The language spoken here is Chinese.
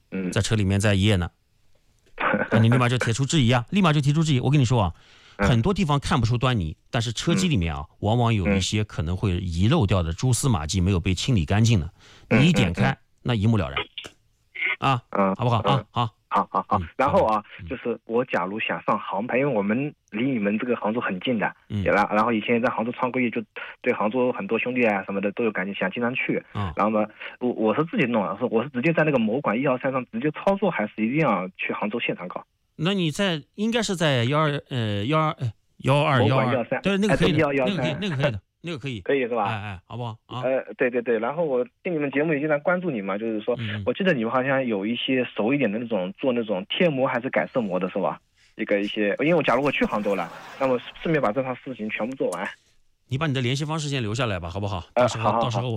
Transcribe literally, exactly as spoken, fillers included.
嗯， 在车里面在噎呢，那你立马就提出质疑啊，立马就提出质疑。我跟你说啊，很多地方看不出端倪，但是车机里面啊，往往有一些可能会遗漏掉的蛛丝马迹没有被清理干净的，你一点开，那一目了然。啊， 嗯， 好不好啊？好。 好好好， 嗯、 然后啊， 嗯、 就是我假如想上杭牌，因为我们离你们这个杭州很近的， 嗯， 然然后以前在杭州创过业，就对杭州很多兄弟啊什么的都有感情，想经常去。 啊、嗯， 然后呢，我我是自己弄，是我是直接在那个某管一号线上直接操作，还是一定要去杭州现场搞？ 那你在应该是在幺二呃幺二幺二幺二，对，那个可以的，那个可以，那个可以的。那个可以， 可以是吧？ 哎哎，好不好啊？ 呃，对对对，然后我听你们节目也经常关注你嘛，就是说，嗯、我记得你们好像有一些熟一点的那种做那种贴膜还是改色膜的是吧？一个一些，因为我假如我去杭州了，那么顺便把这套事情全部做完。 你把你的联系方式先留下来吧，好不好？ 呃， 到时候好好好到时候我。